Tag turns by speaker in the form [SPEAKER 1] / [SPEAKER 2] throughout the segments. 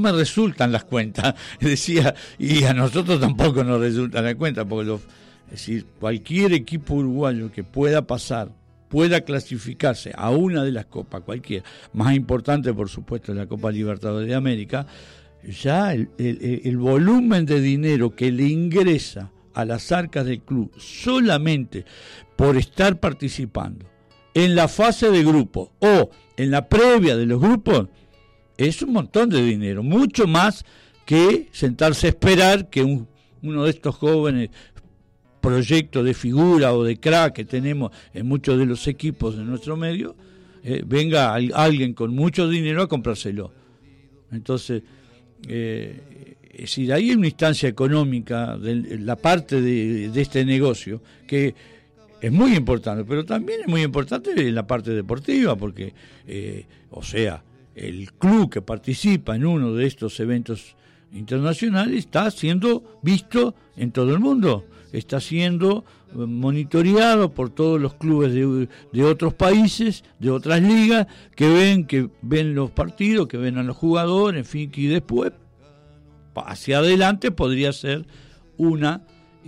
[SPEAKER 1] me resultan las cuentas. Decía, y a nosotros tampoco nos resultan las cuentas, porque es decir, cualquier equipo uruguayo que pueda pasar, pueda clasificarse a una de las copas, cualquiera, más importante por supuesto la Copa Libertadores de América, ya el volumen de dinero que le ingresa a las arcas del club solamente por estar participando en la fase de grupo o en la previa de los grupos, es un montón de dinero, mucho más que sentarse a esperar que uno de estos jóvenes proyectos de figura o de crack que tenemos en muchos de los equipos de nuestro medio, venga alguien con mucho dinero a comprárselo. Entonces, es decir, ahí hay una instancia económica de la parte de este negocio que es muy importante, pero también es muy importante la parte deportiva, porque, o sea, el club que participa en uno de estos eventos internacionales está siendo visto en todo el mundo, está siendo monitoreado por todos los clubes de otros países, de otras ligas, que ven los partidos, que ven a los jugadores, en fin, y después hacia adelante podría ser una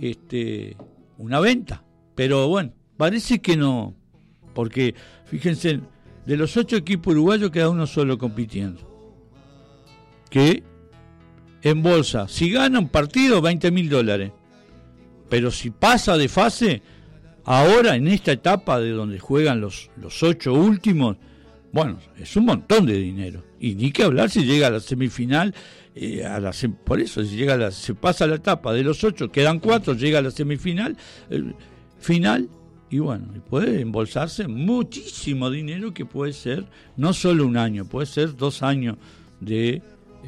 [SPEAKER 1] venta. Pero bueno, parece que no, porque fíjense, de los 8 equipos uruguayos queda uno solo compitiendo, que en bolsa, si gana un partido, $20.000, pero si pasa de fase, ahora en esta etapa de donde juegan los 8 últimos, bueno, es un montón de dinero, y ni que hablar si llega a la semifinal, por eso si se pasa la etapa de los 8, quedan 4, llega a la semifinal, final, y bueno, y puede embolsarse muchísimo dinero, que puede ser no solo un año, puede ser 2 años de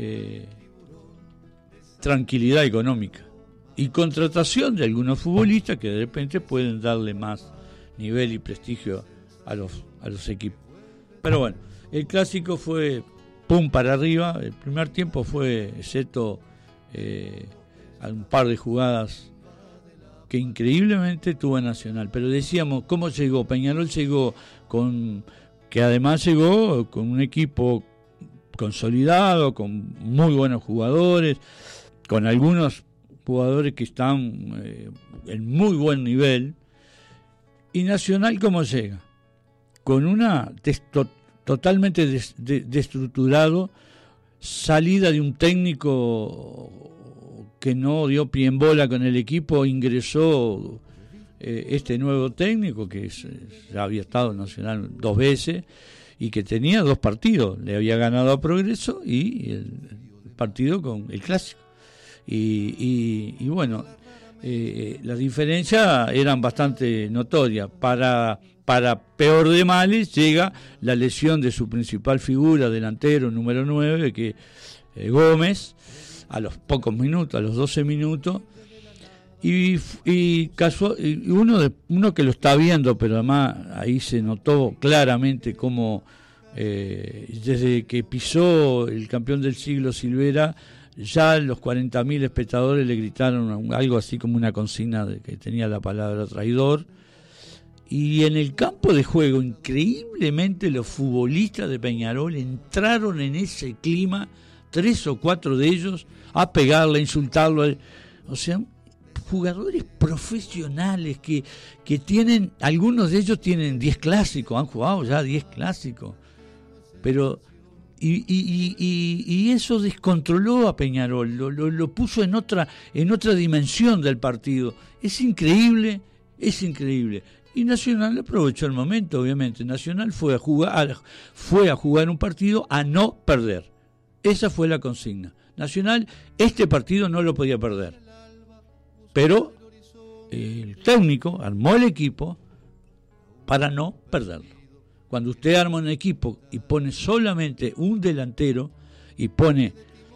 [SPEAKER 1] tranquilidad económica y contratación de algunos futbolistas que de repente pueden darle más nivel y prestigio a los equipos. Pero bueno, el clásico fue pum para arriba. El primer tiempo fue, excepto un par de jugadas que increíblemente tuvo Nacional, pero decíamos, ¿cómo llegó? Peñarol llegó además llegó con un equipo consolidado, con muy buenos jugadores, con algunos jugadores que están en muy buen nivel. Y Nacional, ¿cómo llega? Con una totalmente destructurado, salida de un técnico que no dio pie en bola con el equipo, ingresó este nuevo técnico que ya había estado en Nacional 2 veces y que tenía 2 partidos, le había ganado a Progreso y el partido con el Clásico. Y bueno, las diferencias eran bastante notorias. Para peor de males, llega la lesión de su principal figura, delantero número 9, que Gómez, a los pocos minutos, a los 12 minutos, y uno que lo está viendo, pero además ahí se notó claramente cómo desde que pisó el campeón del siglo Silvera, ya los 40.000 espectadores le gritaron algo así como una consigna de que tenía la palabra traidor. Y en el campo de juego, increíblemente, los futbolistas de Peñarol entraron en ese clima, 3 o 4 de ellos, a pegarle, a insultarlo. O sea, jugadores profesionales que tienen, algunos de ellos tienen 10 clásicos, han jugado ya 10 clásicos. Pero y eso descontroló a Peñarol, lo puso en otra dimensión del partido. Es increíble. Y Nacional aprovechó el momento, obviamente. Nacional fue a jugar un partido a no perder. Esa fue la consigna. Nacional, este partido no lo podía perder. Pero el técnico armó el equipo para no perderlo. Cuando usted arma un equipo y pone solamente un delantero y pone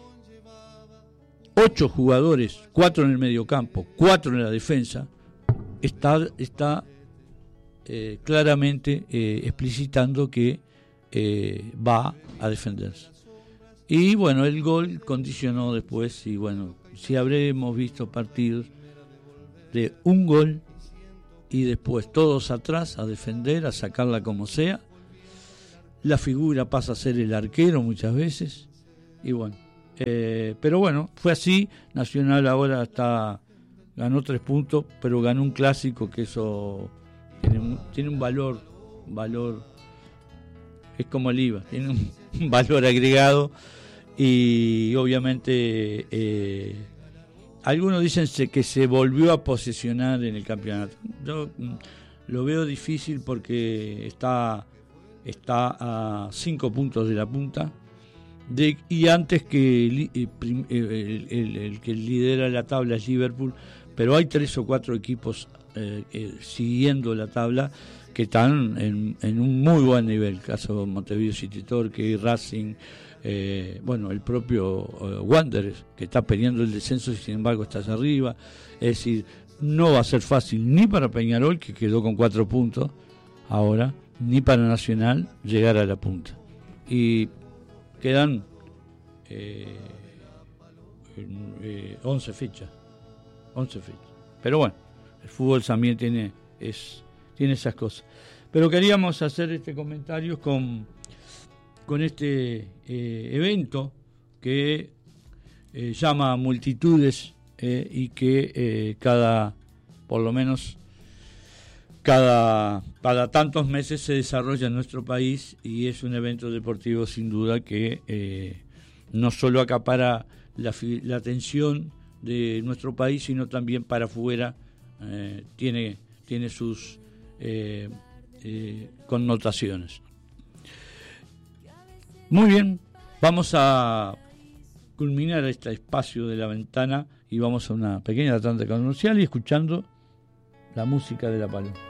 [SPEAKER 1] 8 jugadores, 4 en el mediocampo, 4 en la defensa, está claramente explicitando que va a defenderse. Y bueno, el gol condicionó después, y bueno, si habremos visto partidos de un gol y después todos atrás a defender, a sacarla como sea, la figura pasa a ser el arquero muchas veces, y bueno, Pero bueno, fue así. Nacional ahora ganó 3 puntos, pero ganó un clásico, que eso tiene un valor, es como el IVA, tiene un valor agregado. Y obviamente algunos dicen que se volvió a posesionar en el campeonato. Yo lo veo difícil porque está a 5 puntos de la punta, y antes que el que lidera la tabla es Liverpool, pero hay 3 o 4 equipos siguiendo la tabla que están en un muy buen nivel. Caso Montevideo City Torque, Racing, el propio Wanderers, que está peleando el descenso y sin embargo está allá arriba. Es decir, no va a ser fácil ni para Peñarol, que quedó con 4 puntos ahora, ni para Nacional llegar a la punta. Y quedan 11 fechas. Pero bueno, el fútbol también tiene esas cosas. Pero queríamos hacer este comentario con este evento que llama a multitudes, y que por lo menos cada tantos meses se desarrolla en nuestro país, y es un evento deportivo sin duda que no solo acapara la atención de nuestro país, sino también para afuera tiene sus connotaciones. Muy bien, vamos a culminar este espacio de la ventana y vamos a una pequeña tanda comercial y escuchando la música de La Paloma.